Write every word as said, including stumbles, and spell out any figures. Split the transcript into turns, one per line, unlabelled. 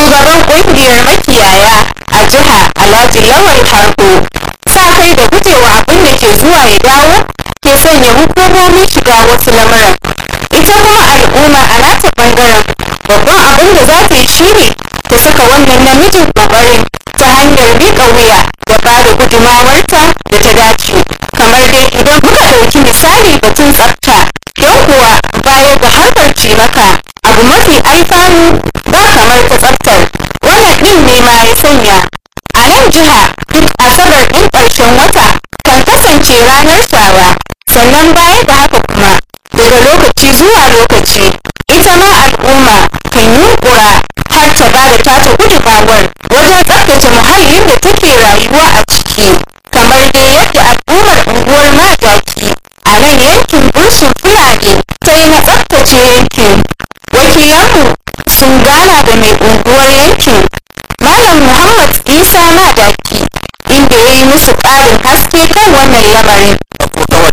shugaban ƙungiyar makiyaya a jiha Alhaji Lawal Harko, sa kai da gujewa abin da ke zuwa ya dawo ke sanya hukumomi shiga wasu lamuran. Ita kuma al'umma a nata bangaren babban abin da za ta yi shine ta saka wannan namijin ƙoƙarin ta hanyar miƙa wuya da ba da gudumawarta da ta dace. Kamar dai idan muka ɗauki misali batun tsafta, don kuwa baya ga harkar cimaka abu mafi alfanu ba kamar ta tsaftar. Wannan ɗin ne ma ya sanya a nan jiha duk asabar ɗin ƙarshen wata kan kasance ranar shara. Sannan baya da haka kuma daga lokaci zuwa lokaci ita ma al'umma kan yunƙura har ta ba da tata gudumawar wajen tsaftace muhallin da take rayuwa a ciki, kamar dai yadda al'ummar unguwar Madaki a nan yankin Bursun Fulani ta yi na tsaftace yankin. Wakilanmu sun gana da mai unguwar yankin Malam Muhammad Isa Madaki, inda ya yi musu ƙarin haske kan wannan lamarin.